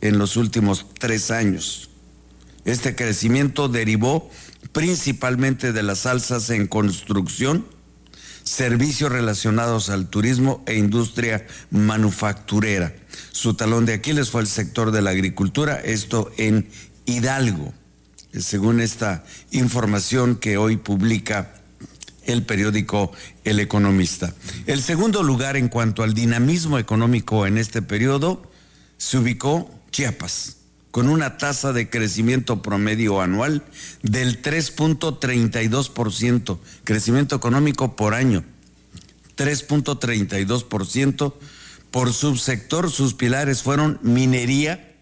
en los últimos 3 años. Este crecimiento derivó principalmente de las alzas en construcción, servicios relacionados al turismo e industria manufacturera. Su talón de Aquiles fue el sector de la agricultura, esto en Hidalgo, según esta información que hoy publica el periódico El Economista. El segundo lugar en cuanto al dinamismo económico en este periodo se ubicó Chiapas, con una tasa de crecimiento promedio anual del 3.32%, crecimiento económico por año, 3.32%. Por subsector, sus pilares fueron minería,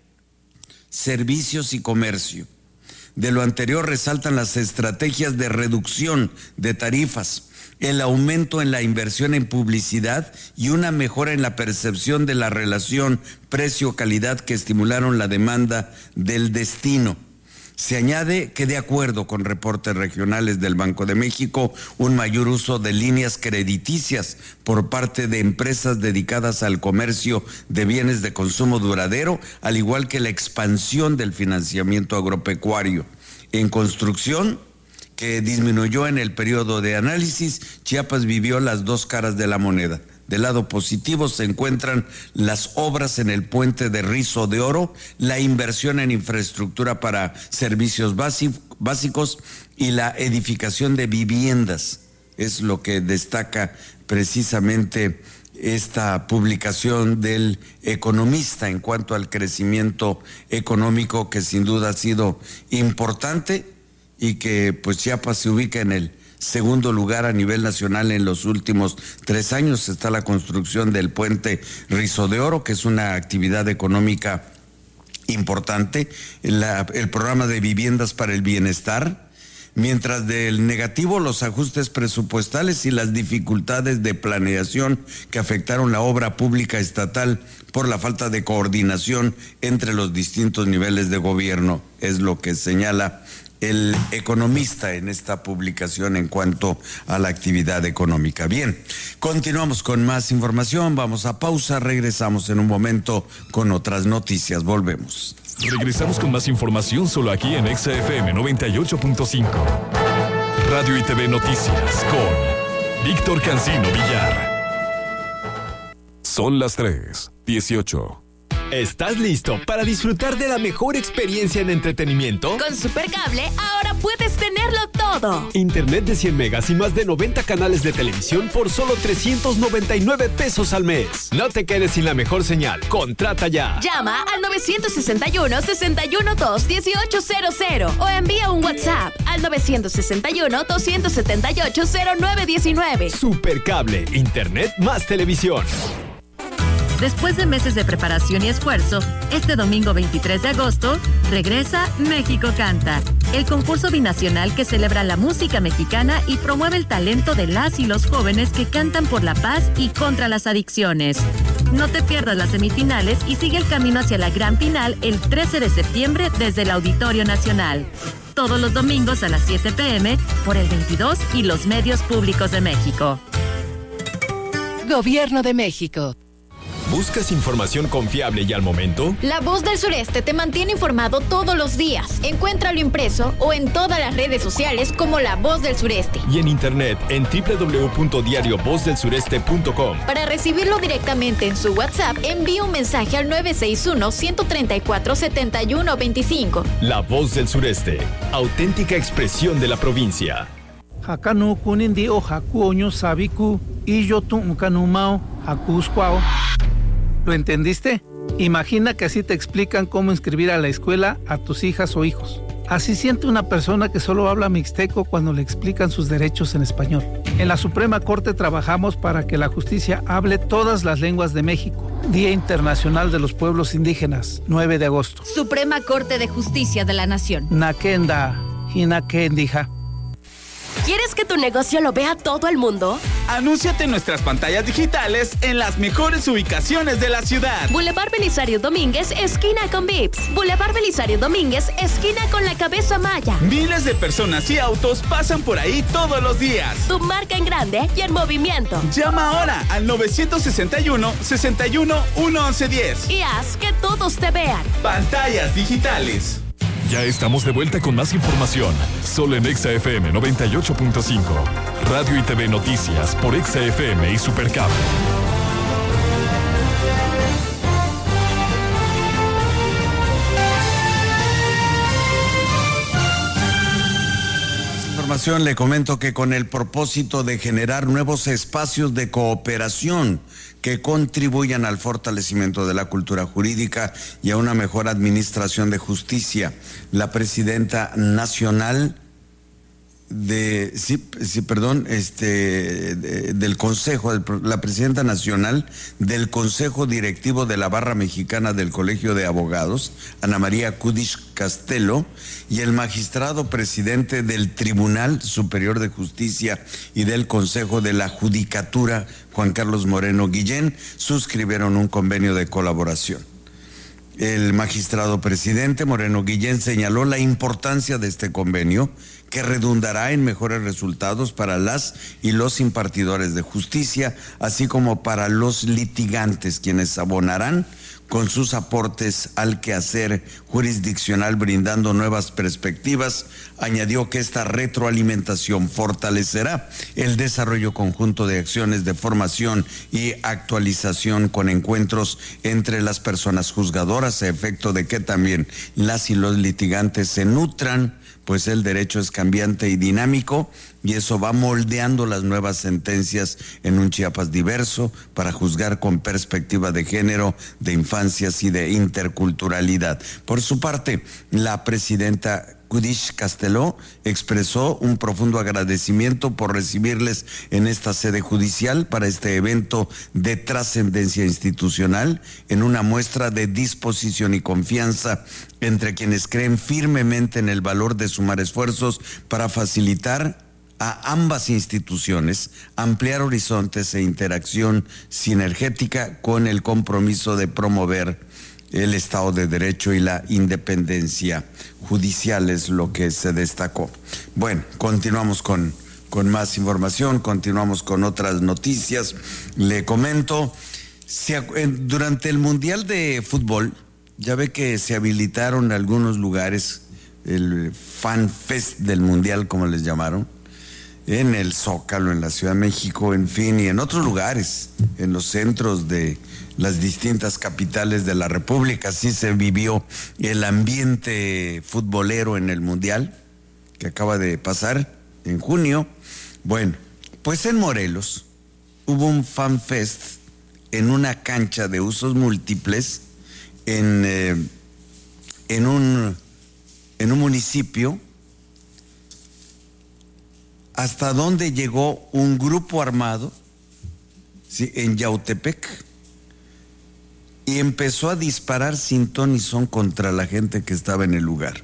servicios y comercio. De lo anterior resaltan las estrategias de reducción de tarifas, el aumento en la inversión en publicidad y una mejora en la percepción de la relación precio-calidad que estimularon la demanda del destino. Se añade que, de acuerdo con reportes regionales del Banco de México, un mayor uso de líneas crediticias por parte de empresas dedicadas al comercio de bienes de consumo duradero, al igual que la expansión del financiamiento agropecuario. En construcción, que disminuyó en el periodo de análisis, Chiapas vivió las dos caras de la moneda. Del lado positivo se encuentran las obras en el puente de Rizo de Oro, la inversión en infraestructura para servicios básicos y la edificación de viviendas. Es lo que destaca precisamente esta publicación del Economista en cuanto al crecimiento económico, que sin duda ha sido importante y que pues Chiapas se ubica en el segundo lugar a nivel nacional en los últimos 3 años. Está la construcción del puente Rizo de Oro, que es una actividad económica importante, el programa de viviendas para el bienestar, mientras del negativo los ajustes presupuestales y las dificultades de planeación que afectaron la obra pública estatal por la falta de coordinación entre los distintos niveles de gobierno, es lo que señala el Economista en esta publicación en cuanto a la actividad económica. Bien, continuamos con más información, vamos a pausa, regresamos en un momento con otras noticias, volvemos. Regresamos con más información solo aquí en XFM 98.5. Radio y TV Noticias con Víctor Cancino Villar. Son las 3:18. ¿Estás listo para disfrutar de la mejor experiencia en entretenimiento? Con Supercable ahora puedes tenerlo todo. Internet de 100 megas y más de 90 canales de televisión por solo 399 pesos al mes. No te quedes sin la mejor señal. Contrata ya. Llama al 961-612-1800 o envía un WhatsApp al 961-278-0919. Supercable, Internet más televisión. Después de meses de preparación y esfuerzo, este domingo 23 de agosto, regresa México Canta, el concurso binacional que celebra la música mexicana y promueve el talento de las y los jóvenes que cantan por la paz y contra las adicciones. No te pierdas las semifinales y sigue el camino hacia la gran final el 13 de septiembre desde el Auditorio Nacional. Todos los domingos a las 7 p.m. por el 22 y los medios públicos de México. Gobierno de México. ¿Buscas información confiable y al momento? La Voz del Sureste te mantiene informado todos los días. Encuéntralo impreso o en todas las redes sociales como La Voz del Sureste. Y en internet en www.diariovozdelsureste.com. Para recibirlo directamente en su WhatsApp, envía un mensaje al 961-134-7125. La Voz del Sureste, auténtica expresión de la provincia. Hakanu kunindi o haku oño sabiku y yo tu kanumao hakuskwao. ¿Lo entendiste? Imagina que así te explican cómo inscribir a la escuela a tus hijas o hijos. Así siente una persona que solo habla mixteco cuando le explican sus derechos en español. En la Suprema Corte trabajamos para que la justicia hable todas las lenguas de México. Día Internacional de los Pueblos Indígenas, 9 de agosto. Suprema Corte de Justicia de la Nación. Nakenda, Hinakendija. ¿Quieres que tu negocio lo vea todo el mundo? Anúnciate en nuestras pantallas digitales en las mejores ubicaciones de la ciudad. Boulevard Belisario Domínguez, esquina con Vips. Boulevard Belisario Domínguez, esquina con la Cabeza Maya. Miles de personas y autos pasan por ahí todos los días. Tu marca en grande y en movimiento. Llama ahora al 961-61-11110 y haz que todos te vean. Pantallas digitales. Ya estamos de vuelta con más información, solo en Exa FM 98.5. Radio y TV Noticias por Exa FM y Supercable. Le comento que con el propósito de generar nuevos espacios de cooperación que contribuyan al fortalecimiento de la cultura jurídica y a una mejor administración de justicia, la presidenta nacional del Consejo, la presidenta nacional del Consejo Directivo de la Barra Mexicana del Colegio de Abogados, Ana María Kudish Castelo, y el magistrado presidente del Tribunal Superior de Justicia y del Consejo de la Judicatura, Juan Carlos Moreno Guillén, suscribieron un convenio de colaboración. El magistrado presidente Moreno Guillén señaló la importancia de este convenio, que redundará en mejores resultados para las y los impartidores de justicia, así como para los litigantes, quienes abonarán con sus aportes al quehacer jurisdiccional, brindando nuevas perspectivas. Añadió que esta retroalimentación fortalecerá el desarrollo conjunto de acciones de formación y actualización con encuentros entre las personas juzgadoras, a efecto de que también las y los litigantes se nutran, pues el derecho es cambiante y dinámico, y eso va moldeando las nuevas sentencias en un Chiapas diverso para juzgar con perspectiva de género, de infancias y de interculturalidad. Por su parte, la presidenta Kudish Castelo expresó un profundo agradecimiento por recibirles en esta sede judicial para este evento de trascendencia institucional, en una muestra de disposición y confianza entre quienes creen firmemente en el valor de sumar esfuerzos para facilitar a ambas instituciones ampliar horizontes e interacción sinergética con el compromiso de promover el Estado de Derecho y la independencia judicial, es lo que se destacó. Bueno, continuamos con más información, continuamos con otras noticias. Le comento, durante el Mundial de Fútbol, ya ve que se habilitaron algunos lugares, el Fan Fest del Mundial, como les llamaron, en el Zócalo, en la Ciudad de México, en fin, y en otros lugares, en los centros de las distintas capitales de la República. Así se vivió el ambiente futbolero en el Mundial, que acaba de pasar en junio. Bueno, pues en Morelos hubo un Fan Fest en una cancha de usos múltiples en un municipio, hasta donde llegó un grupo armado, ¿sí?, en Yautepec, y empezó a disparar sin ton ni son contra la gente que estaba en el lugar.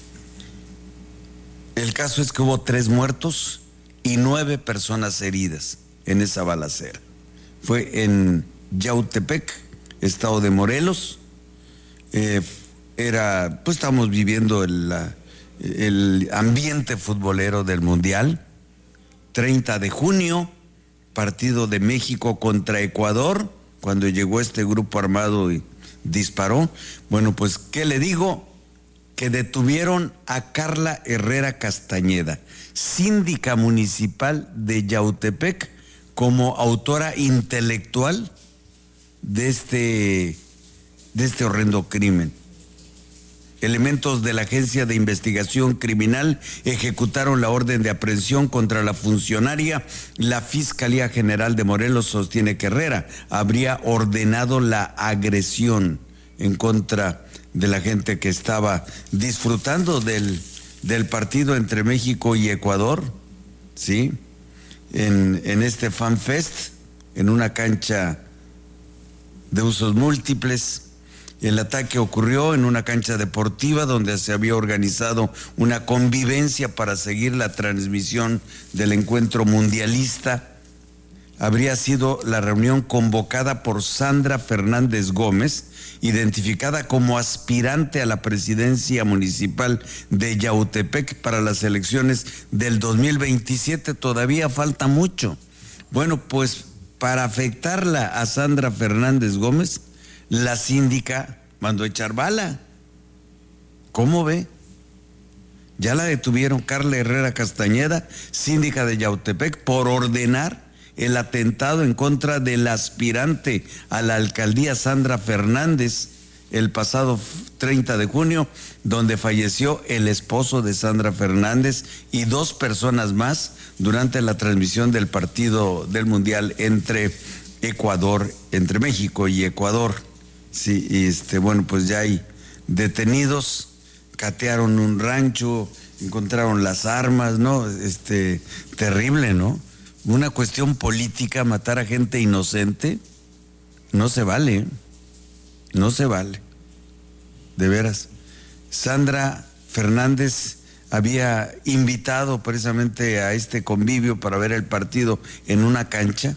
El caso es que hubo 3 muertos y 9 personas heridas en esa balacera. Fue en Yautepec, estado de Morelos. Pues estamos viviendo el ambiente futbolero del Mundial. 30 de junio, partido de México contra Ecuador, cuando llegó este grupo armado y disparó. Bueno, pues, ¿qué le digo? Que detuvieron a Carla Herrera Castañeda, síndica municipal de Yautepec, como autora intelectual de este horrendo crimen. Elementos de la Agencia de Investigación Criminal ejecutaron la orden de aprehensión contra la funcionaria. La Fiscalía General de Morelos sostiene que Herrera habría ordenado la agresión en contra de la gente que estaba disfrutando del partido entre México y Ecuador, ¿sí? En este Fan Fest, en una cancha de usos múltiples. El ataque ocurrió en una cancha deportiva donde se había organizado una convivencia para seguir la transmisión del encuentro mundialista. Habría sido la reunión convocada por Sandra Fernández Gómez, identificada como aspirante a la presidencia municipal de Yautepec para las elecciones del 2027. Todavía falta mucho. Bueno, pues para afectarla a Sandra Fernández Gómez, la síndica mandó echar bala. ¿Cómo ve? Ya la detuvieron. Carla Herrera Castañeda, síndica de Yautepec, por ordenar el atentado en contra del aspirante a la alcaldía Sandra Fernández el pasado 30 de junio, donde falleció el esposo de Sandra Fernández y 2 personas más durante la transmisión del partido del Mundial entre México y Ecuador. Sí, y bueno, pues ya hay detenidos, catearon un rancho, encontraron las armas, ¿no? Terrible, ¿no? Una cuestión política, matar a gente inocente, no se vale, no se vale, de veras. Sandra Fernández había invitado precisamente a este convivio para ver el partido en una cancha,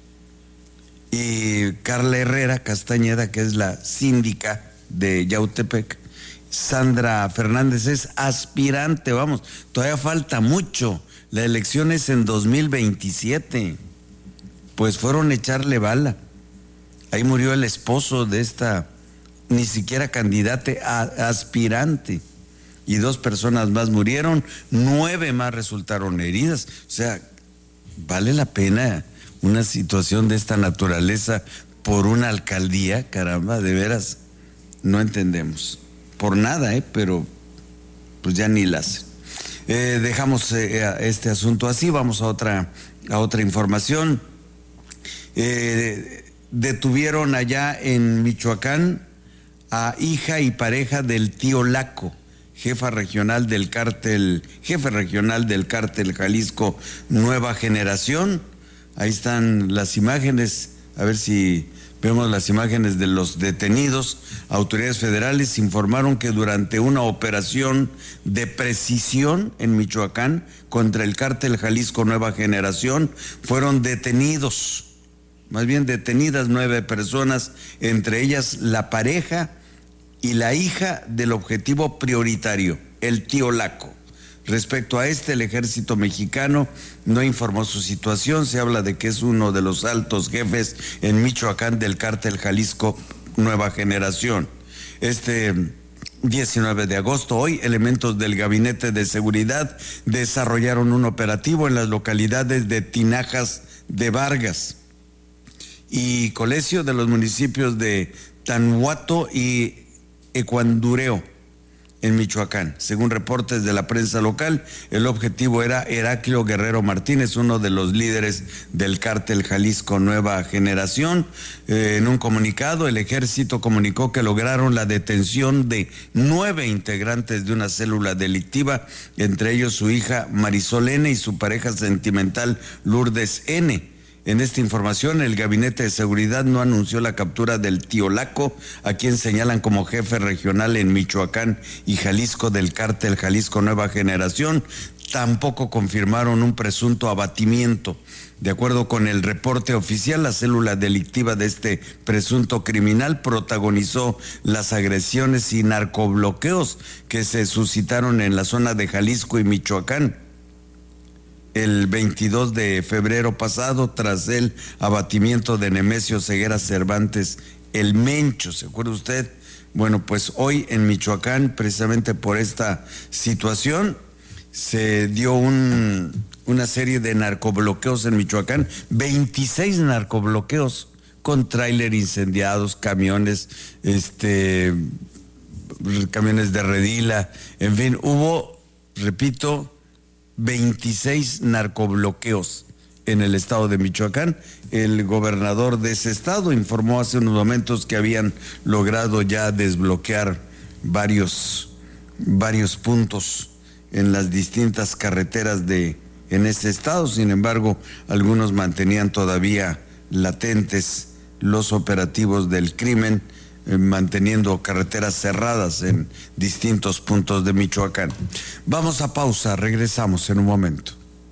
y Carla Herrera Castañeda, que es la síndica de Yautepec, Sandra Fernández es aspirante, vamos, todavía falta mucho. La elección es en 2027. Pues fueron a echarle bala. Ahí murió el esposo de esta, ni siquiera candidata, aspirante. Y 2 personas más murieron, 9 más resultaron heridas. O sea, ¿vale la pena una situación de esta naturaleza por una alcaldía? Caramba, de veras, no entendemos. Por nada, pero pues ya ni la hacen. Dejamos este asunto así, vamos a otra información. Detuvieron allá en Michoacán a hija y pareja del tío Laco, jefe regional del cártel Jalisco Nueva Generación. Ahí están las imágenes, a ver si vemos las imágenes de los detenidos. Autoridades federales informaron que durante una operación de precisión en Michoacán contra el cártel Jalisco Nueva Generación fueron detenidas 9 personas, entre ellas la pareja y la hija del objetivo prioritario, el tío Laco. Respecto a el ejército mexicano no informó su situación. Se habla de que es uno de los altos jefes en Michoacán del cártel Jalisco Nueva Generación. 19 de agosto, hoy, elementos del Gabinete de Seguridad desarrollaron un operativo en las localidades de Tinajas de Vargas y Colesio, de los municipios de Tanhuato y Ecuandureo, en Michoacán. Según reportes de la prensa local, el objetivo era Heraclio Guerrero Martínez, uno de los líderes del cártel Jalisco Nueva Generación. En un comunicado, el ejército comunicó que lograron la detención de 9 integrantes de una célula delictiva, entre ellos su hija Marisol N. y su pareja sentimental Lourdes N. En esta información, el Gabinete de Seguridad no anunció la captura del tío Laco, a quien señalan como jefe regional en Michoacán y Jalisco del cártel Jalisco Nueva Generación. Tampoco confirmaron un presunto abatimiento. De acuerdo con el reporte oficial, la célula delictiva de este presunto criminal protagonizó las agresiones y narcobloqueos que se suscitaron en la zona de Jalisco y Michoacán el 22 de febrero pasado, tras el abatimiento de Nemesio Ceguera Cervantes, el Mencho. ¿Se acuerda usted? Bueno, pues hoy en Michoacán, precisamente por esta situación, se dio una serie de narcobloqueos en Michoacán, 26 narcobloqueos con tráiler incendiados, camiones, camiones de redila, en fin, hubo, repito, 26 narcobloqueos en el estado de Michoacán. El gobernador de ese estado informó hace unos momentos que habían logrado ya desbloquear varios puntos en las distintas carreteras en ese estado. Sin embargo, algunos mantenían todavía latentes los operativos del crimen manteniendo carreteras cerradas en distintos puntos de Michoacán. Vamos a pausa, regresamos en un momento.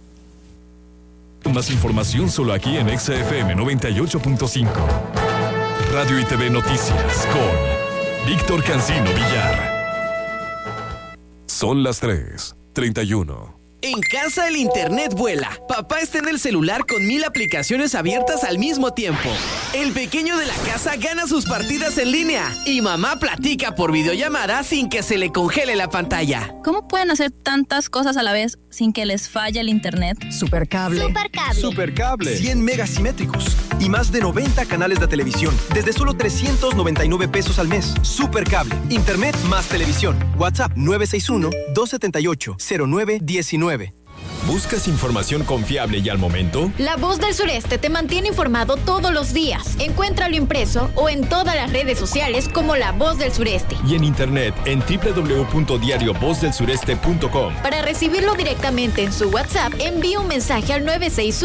Más información solo aquí en XFM 98.5. Radio y TV Noticias con Víctor Cancino Villar. Son las 3:31. En casa el internet vuela. Papá está en el celular con 1000 aplicaciones abiertas al mismo tiempo. El pequeño de la casa gana sus partidas en línea. Y mamá platica por videollamada sin que se le congele la pantalla. ¿Cómo pueden hacer tantas cosas a la vez sin que les falle el internet? Supercable. Supercable. 100 megas simétricos y más de 90 canales de televisión desde solo 399 pesos al mes. Supercable. Internet más televisión. WhatsApp 961-278-0919. ¿Buscas información confiable y al momento? La Voz del Sureste te mantiene informado todos los días. Encuéntralo impreso o en todas las redes sociales como La Voz del Sureste. Y en internet en www.diariovozdelsureste.com. Para recibirlo directamente en su WhatsApp, envíe un mensaje al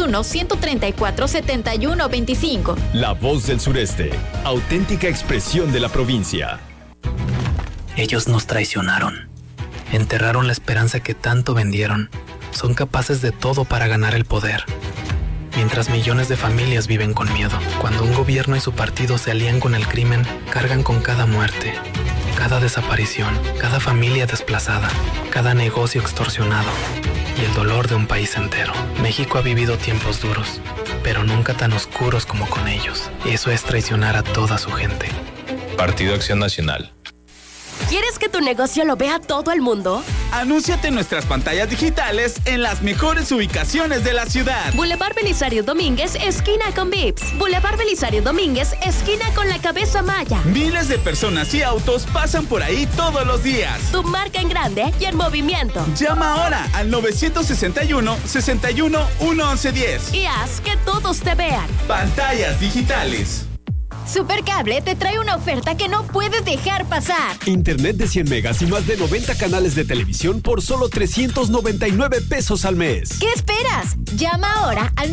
961-134-7125. La Voz del Sureste, auténtica expresión de la provincia. Ellos nos traicionaron. Enterraron la esperanza que tanto vendieron. Son capaces de todo para ganar el poder. Mientras millones de familias viven con miedo. Cuando un gobierno y su partido se alían con el crimen, cargan con cada muerte, cada desaparición, cada familia desplazada, cada negocio extorsionado y el dolor de un país entero. México ha vivido tiempos duros, pero nunca tan oscuros como con ellos. Eso es traicionar a toda su gente. Partido Acción Nacional. ¿Quieres que tu negocio lo vea todo el mundo? Anúnciate en nuestras pantallas digitales en las mejores ubicaciones de la ciudad. Boulevard Belisario Domínguez, esquina con Vips. Boulevard Belisario Domínguez, esquina con la Cabeza Maya. Miles de personas y autos pasan por ahí todos los días. Tu marca en grande y en movimiento. Llama ahora al 961-61-1110 y haz que todos te vean. Pantallas digitales. Supercable te trae una oferta que no puedes dejar pasar. Internet de 100 megas y más de 90 canales de televisión por solo 399 pesos al mes. ¿Qué esperas? Llama ahora al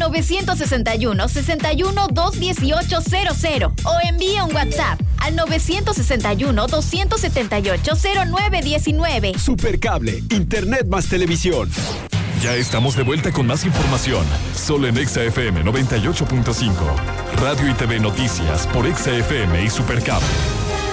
961-61-21800 o envía un WhatsApp al 961-278-0919. Supercable, Internet más televisión. Ya estamos de vuelta con más información, solo en XFM 98.5. Radio y TV Noticias por XFM y Supercable.